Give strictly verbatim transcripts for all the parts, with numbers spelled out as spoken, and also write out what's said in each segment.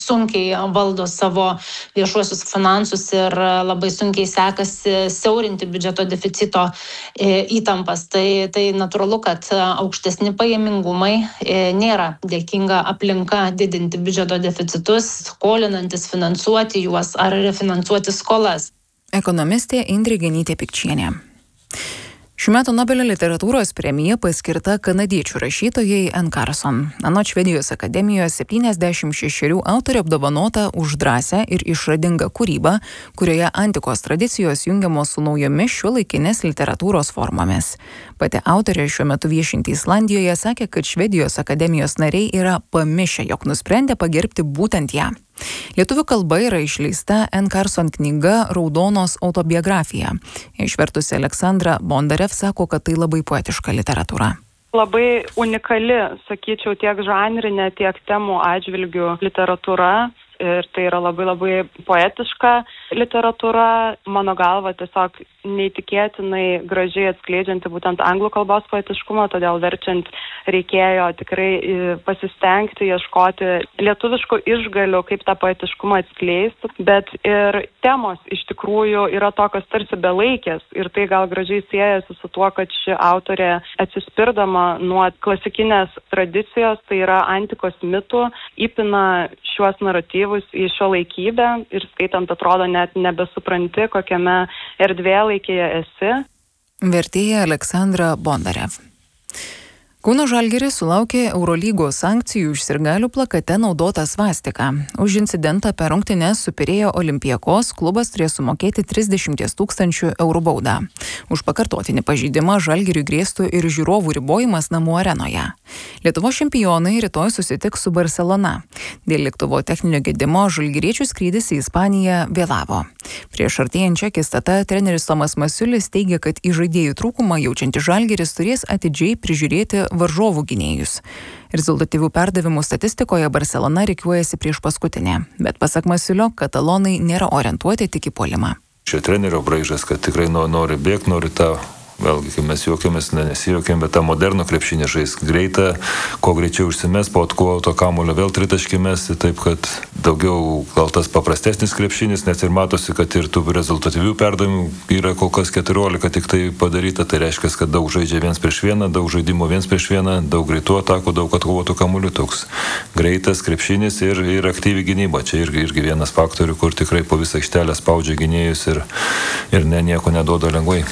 sunkiai valdo savo viešuosius finansus ir labai sunkiai sekasi siaurinti biudžeto deficito įtampas. Tai, tai natūralu, kad aukštesni pajamingumai nėra dėkinga aplinka didinti biudžeto deficitus, skolinantis finansuoti juos ar refinansuoti skolas. Ekonomistė Indrė Genytė-Pikčienė. Šių metų Nobelio literatūros premija paskirta kanadiečių rašytojai Anne Carson. Anot Švedijos akademijos septyniasdešimt šešerių autorė apdovanota už drąsią ir išradingą kūrybą, kurioje antikos tradicijos jungiamos su naujomis šiuolaikinės literatūros formomis. Pati autorė šiuo metu viešinti Islandijoje sakė, kad Švedijos akademijos nariai yra pamišę, jog nusprendė pagerbti būtent ją. Lietuvių kalba yra išleista Anne Carson knyga Raudonos autobiografija. Išvertusi Aleksandra Bondarev sako, kad tai labai poetiška literatūra. Labai unikali, sakyčiau, tiek žanrinė, tiek temų atžvilgių literatūra. Ir tai yra labai labai poetiška literatūra, mano galva tiesiog neįtikėtinai gražiai atskleidžianti būtent anglų kalbos poetiškumą, todėl verčiant reikėjo tikrai pasistengti, ieškoti lietuviškų išgalių, kaip tą poetiškumą atskleisti, bet ir temos iš tikrųjų yra tokios tarsi belaikės ir tai gal gražiai siejasi su tuo, kad ši autorė atsispirdama nuo klasikinės tradicijos, tai yra antikos mitų, įpina šiuos naratyvus į šiuolaikybę ir skaitant atrodo net nebesupranti, kokiame erdvėlaikėje esi. Vertėja Aleksandra Bondarev. Kauno Žalgiris sulaukė Eurolygos sankcijų už sirgalių plakate naudotą svastiką. Už incidentą per rungtynes su Pirėjo Olympiakos klubas turės sumokėti trisdešimt tūkstančių eurų baudą. Už pakartotinį pažeidimą Žalgiriui grėstų ir žiūrovų ribojimas namų arenoje. Lietuvos čempionai rytoj susitiks su Barselona. Dėl lėktuvo techninio gedimo žalgiriečių skrydis į Ispaniją vėlavo. Prieš artėjančią akistatą treneris Tomas Masiulis teigia, kad į žaidėjų trūkumą jaučianti Žalgiris turės atidžiai prižiūrėti varžovų gynėjus. Rezultatyvių perdavimų statistikoje Barselona rikiuojasi prieš paskutinę, bet pasak Masiulio, katalonai nėra orientuoti tik į puolimą. Šio trenerio braižas, kad tikrai nori bėgti, nori tą, vėlgi, kai mes juokiamės, ne, nesijuokiam, bet tą modernų krepšinį žais greitą, kuo greičiau užsimes, po atkuoto kamuolio vėl tritaškimės, taip kad daugiau gal tas paprastesnis krepšinis, nes ir matosi, kad ir tų rezultatyvių perdavimų yra kol kas keturiolika tik tai padaryta, tai reiškia, kad daug žaidžia viens prieš vieną, daug žaidimo viens prieš vieną, daug greitų atakų, daug atkuotų kamuolių, toks greitas krepšinis ir, ir aktyvi gynyba. Čia irgi, irgi vienas faktorių, kur tikrai po visą aikštelę spaudžia gynėjus ir, ir ne, nieko neduoda lengvai.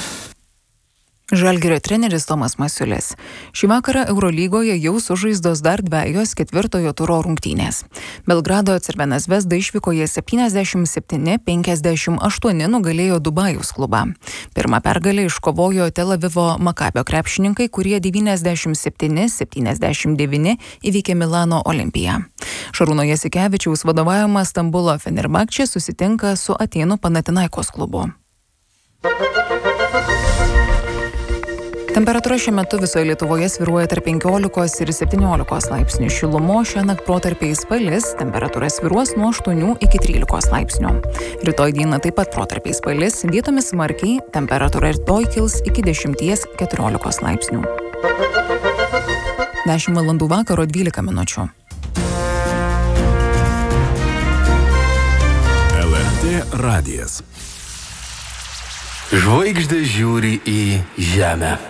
Žalgirio treneris Tomas Masiulis. Šį vakarą Eurolygoje jau sužaistos dar dvejos ketvirtojo turo rungtynės. Belgrado Crvena Zvezda išvykoje septyniasdešimt septyni penkiasdešimt aštuoni nugalėjo Dubajaus klubą. Pirmą pergalę iškovojo Tel Avivo Makabio krepšininkai, kurie devyniasdešimt septyni septyniasdešimt devyni įveikė Milano Olimpiją. Šarūno Jasikevičiaus vadovaujamas Stambulo Fenerbahčė susitinka su Atėnų Panathinaikos klubu. Temperatūra šiuo metu visoje Lietuvoje svyruoja tarp penkiolikos ir septyniolikos laipsnių šilumos, šiąnakt protarpiais palis, temperatūra svyruos nuo aštuonių iki trylikos laipsnių. Rytoj dieną taip pat protarpiais palis, vietomis smarkiai, temperatūra rytoj kils iki dešimties keturiolikos laipsnių. dešimt valandų vakaro dvylika minučių. L R T radijas. Žvaigždė žiūri į žemę.